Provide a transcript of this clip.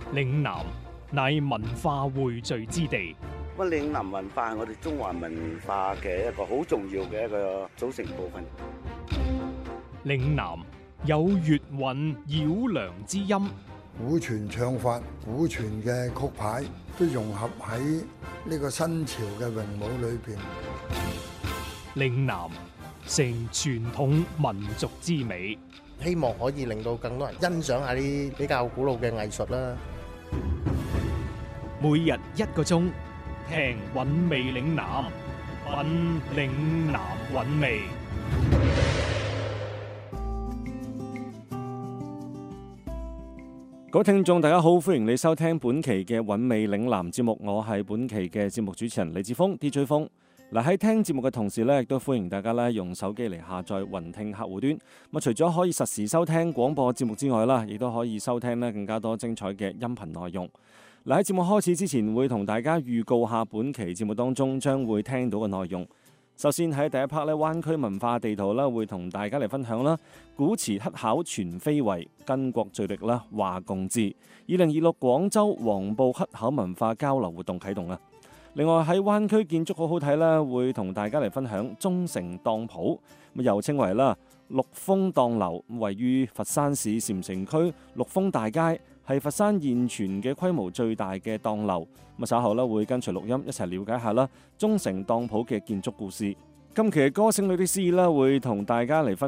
嶺南乃文化匯聚之地， 咁嶺南文化係我哋中華文化嘅一個好重要嘅一個組成部分。 嶺南有粵韻繞梁之音， 古傳唱法、古傳嘅曲牌都融合喺呢個新潮嘅詠舞裏邊。 嶺南成傳統民族之美， 希望可以令到更多人欣賞下啲比較古老嘅藝術啦。 每日1個鐘，聽韻味嶺南，品嶺南韻味。 各位聽眾大家好，歡迎你收聽本期嘅韻味嶺南節目，我係本期嘅節目主持人李志峰 DJ 峰。嗱，喺聽節目嘅同時咧，亦都歡迎大家咧用手機嚟下載雲聽客戶端。咁除咗可以實時收聽廣播節目之外啦，亦都可以收聽咧更加多精彩嘅音頻內容。嗱，喺節目開始之前，會同大家預告下本期節目當中將會聽到嘅內容。首先喺第一 part 咧，灣區文化地圖啦，會同大家嚟分享啦。古詞乞巧全非遺，巾幗敍歷啦話共治。2026廣州黃埔乞巧文化交流活動啟動啦。另外喺灣區建築好好睇啦，會同大家嚟分享中誠當鋪，又稱為啦陸豐當樓，位於佛山市禪城區陸豐大街，係佛山現存嘅規模最大嘅當樓。咁稍後咧會跟隨錄音一齊了解下啦中誠當鋪嘅建築故事。今期嘅歌聲裏的詩啦，會同大家嚟分